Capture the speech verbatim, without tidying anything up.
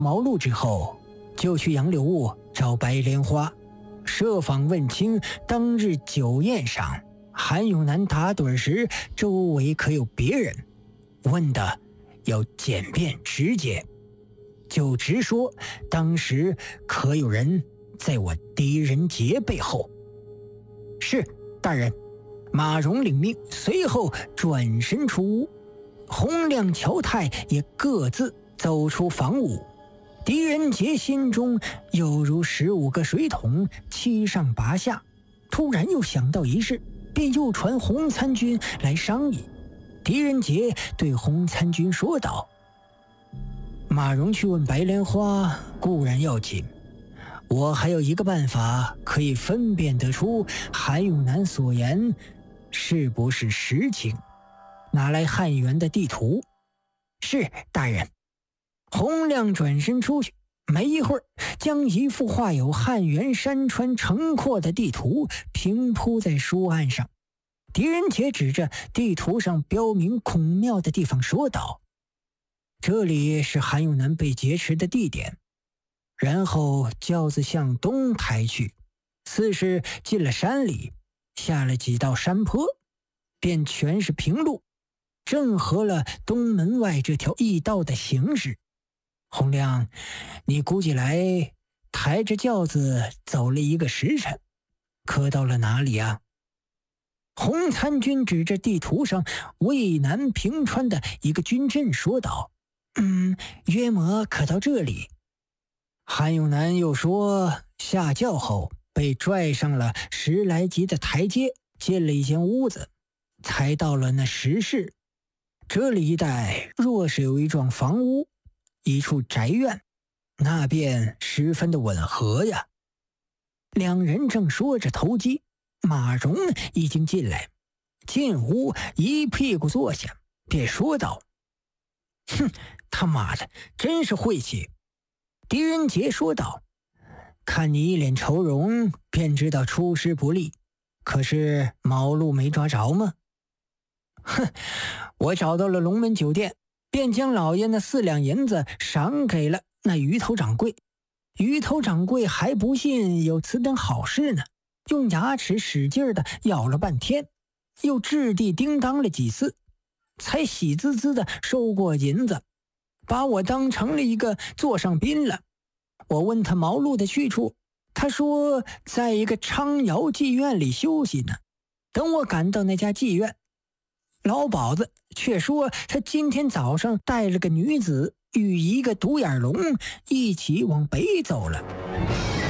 毛路之后，就去杨柳坞找白莲花，设访问清当日酒宴上韩永南打盹时周围可有别人，问的要简便直接，就直说当时可有人在我狄仁杰背后。是，大人。马荣领命，随后转身出屋，洪亮、乔泰也各自走出房屋。狄仁杰心中有如十五个水桶，七上八下，突然又想到一事，便又传洪参军来商议。狄仁杰对洪参军说道：马荣去问白莲花固然要紧，我还有一个办法可以分辨得出韩永南所言是不是实情，拿来汉元的地图。是，大人。洪亮转身出去，没一会儿将一幅画有汉元山川城廓的地图平铺在书案上。狄仁杰指着地图上标明孔庙的地方说道：这里是韩永南被劫持的地点。然后轿子向东开去，似是进了山里，下了几道山坡，便全是平路，正合了东门外这条驿道的形势。洪亮，你估计来抬着轿子走了一个时辰，可到了哪里啊？洪参军指着地图上渭南平川的一个军镇说道：嗯，约莫可到这里。韩永南又说，下轿后被拽上了十来级的台阶，进了一间屋子，才到了那石室。这里一带若是有一幢房屋，一处宅院，那便十分的吻合呀。两人正说着投机，马荣已经进来，进屋一屁股坐下，便说道：哼，他妈的真是晦气。狄仁杰说道：看你一脸愁容，便知道出师不利，可是毛路没抓着吗？哼，我找到了龙门酒店，便将老爷那四两银子赏给了那鱼头掌柜。鱼头掌柜还不信有此等好事呢，用牙齿使劲的咬了半天，又掷地叮当了几次，才喜滋滋的收过银子，把我当成了一个座上宾了。我问他毛路的去处，他说在一个昌窑妓院里休息呢。等我赶到那家妓院，老鸨子却说他今天早上带了个女子与一个独眼龙一起往北走了。